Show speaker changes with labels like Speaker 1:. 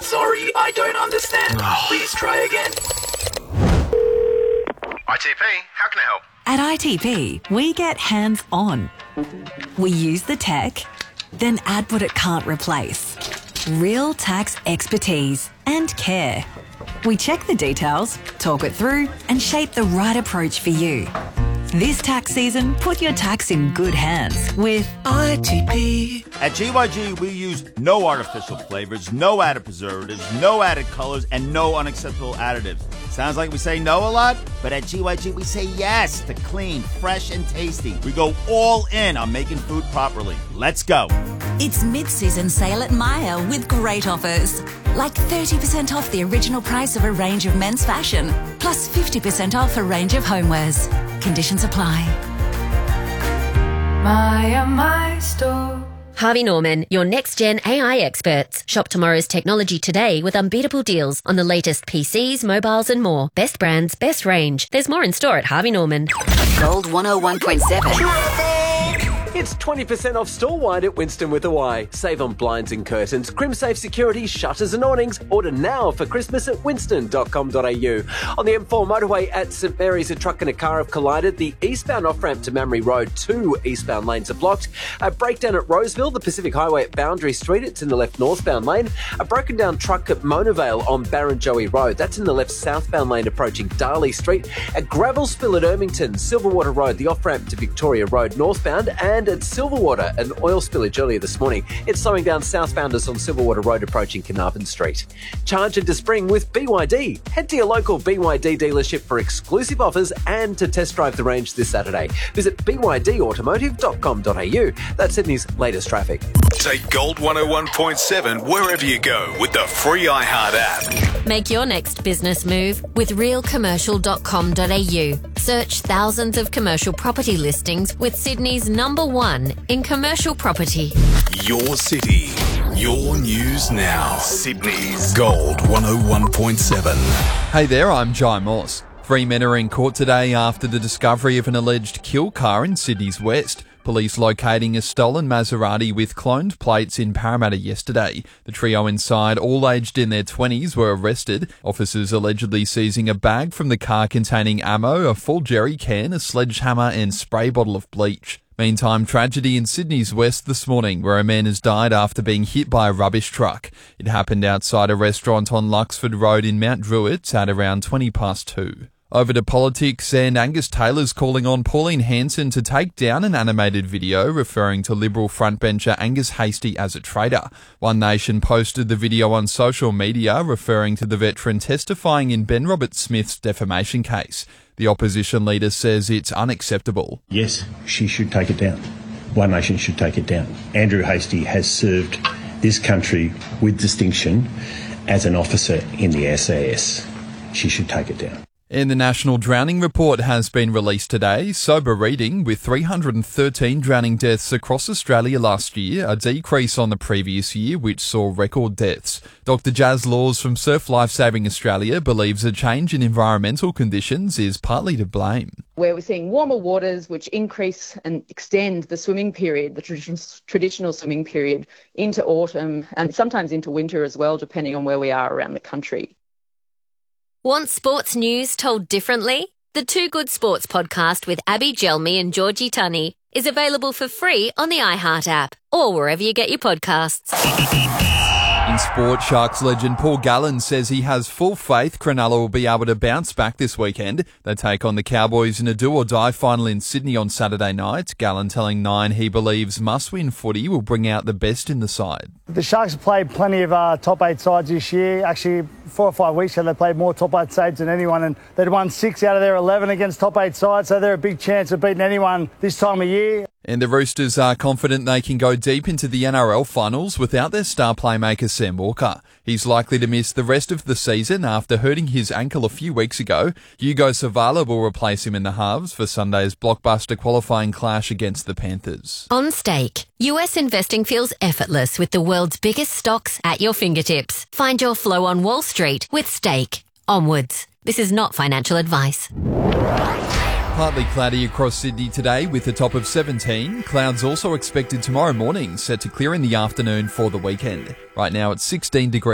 Speaker 1: Sorry, I don't understand. Please try again.
Speaker 2: ITP, how can I help?
Speaker 3: At ITP, we get hands-on. We use the tech, then add what it can't replace. Real tax expertise and care. We check the details, talk it through, and shape the right approach for you. This tax season, put your tax in good hands with ITP.
Speaker 4: At GYG, we use no artificial flavors, no added preservatives, no added colors, and no unacceptable additives. Sounds like we say no a lot, but at GYG, we say yes to clean, fresh, and tasty. We go all in on making food properly. Let's go.
Speaker 3: It's mid-season sale at Myer with great offers. Like 30% off the original price of a range of men's fashion, plus 50% off a range of homewares. Conditions apply.
Speaker 5: My store.
Speaker 6: Harvey Norman, your next-gen AI experts. Shop tomorrow's technology today with unbeatable deals on the latest PCs, mobiles and more. Best brands, best range. There's more in store at Harvey Norman.
Speaker 3: Gold 101.7.
Speaker 7: It's 20% off store-wide at Winston with a Y. Save on blinds and curtains, CrimSafe security, shutters and awnings. Order now for Christmas at winston.com.au. On the M4 motorway at St Mary's, a truck and a car have collided. The eastbound off-ramp to Mamre Road, 2 eastbound lanes are blocked. A breakdown at Roseville, the Pacific Highway at Boundary Street, it's in the left northbound lane. A broken down truck at Monavale on Barrenjoey Road, that's in the left southbound lane approaching Darley Street. A gravel spill at Ermington, Silverwater Road, the off-ramp to Victoria Road northbound, and at Silverwater, an oil spillage earlier this morning. It's slowing down southbounders on Silverwater Road approaching Carnarvon Street. Charge into spring with BYD. Head to your local BYD dealership for exclusive offers and to test drive the range this Saturday. Visit bydautomotive.com.au. That's Sydney's latest traffic.
Speaker 2: Take Gold 101.7 wherever you go with the free iHeart app.
Speaker 6: Make your next business move with realcommercial.com.au. Search thousands of commercial property listings with Sydney's #1 in commercial property.
Speaker 2: Your city, your news now. Sydney's Gold 101.7.
Speaker 8: Hey there, I'm Jai Moss. 3 men are in court today after the discovery of an alleged kill car in Sydney's west. Police locating a stolen Maserati with cloned plates in Parramatta yesterday. The trio inside, all aged in their 20s, were arrested. Officers allegedly seizing a bag from the car containing ammo, a full jerry can, a sledgehammer and spray bottle of bleach. Meantime, tragedy in Sydney's west this morning where a man has died after being hit by a rubbish truck. It happened outside a restaurant on Luxford Road in Mount Druitt at around 2:20. Over to politics, and Angus Taylor's calling on Pauline Hanson to take down an animated video referring to Liberal frontbencher Angus Hastie as a traitor. One Nation posted the video on social media referring to the veteran testifying in Ben Roberts-Smith's defamation case. The opposition leader says it's unacceptable.
Speaker 9: Yes, she should take it down. One Nation should take it down. Andrew Hastie has served this country with distinction as an officer in the SAS. She should take it down.
Speaker 8: And the National Drowning Report has been released today. Sober reading, with 313 drowning deaths across Australia last year, a decrease on the previous year, which saw record deaths. Dr Jazz Laws from Surf Lifesaving Australia believes a change in environmental conditions is partly to blame.
Speaker 10: Where we're seeing warmer waters which increase and extend the swimming period, the traditional swimming period, into autumn and sometimes into winter as well, depending on where we are around the country.
Speaker 6: Want sports news told differently? The Two Good Sports podcast with Abby Gelmi and Georgie Tunney is available for free on the iHeart app or wherever you get your podcasts.
Speaker 8: In sport, Sharks legend Paul Gallen says he has full faith Cronulla will be able to bounce back this weekend. They take on the Cowboys in a do-or-die final in Sydney on Saturday night. Gallen telling Nine he believes must-win footy will bring out the best in the side.
Speaker 11: The Sharks have played plenty of top 8 sides this year. Actually, 4 or 5 weeks ago, they played more top 8 sides than anyone, and they'd won 6 out of their 11 against top 8 sides, so they're a big chance of beating anyone this time of year.
Speaker 8: And the Roosters are confident they can go deep into the NRL finals without their star playmaker Sam Walker. He's likely to miss the rest of the season after hurting his ankle a few weeks ago. Hugo Savala will replace him in the halves for Sunday's blockbuster qualifying clash against the Panthers.
Speaker 6: On Stake, US investing feels effortless with the world's biggest stocks at your fingertips. Find your flow on Wall Street with Stake. Onwards. This is not financial advice.
Speaker 8: Partly cloudy across Sydney today with a top of 17. Clouds also expected tomorrow morning, set to clear in the afternoon for the weekend. Right now it's 16 degrees.